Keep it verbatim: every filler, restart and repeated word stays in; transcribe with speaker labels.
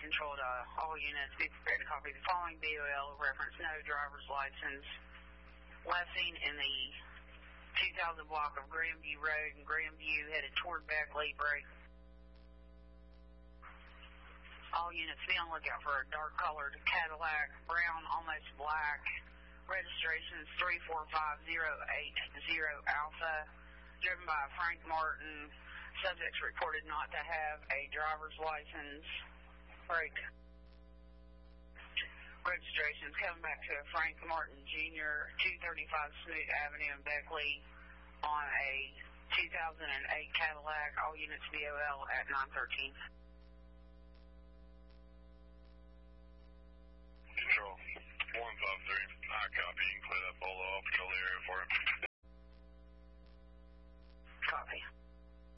Speaker 1: control to all units. Be prepared to copy the following B O L reference no driver's license. Lessing in the two thousand block of Grandview Road and Grandview headed toward Beckley. Break. All units be on lookout for a dark-colored Cadillac, brown, almost black. Registration is three four five zero eight zero Alpha, driven by Frank Martin. Subjects reported not to have a driver's license. Break. Registration is coming back to Frank Martin Junior, two thirty-five Smoot Avenue in Beckley on a two thousand eight Cadillac. All units B O L at nine thirteen.
Speaker 2: Control one five three. I copy. You can clear that bolo. I'll patrol the area for him.
Speaker 1: Copy.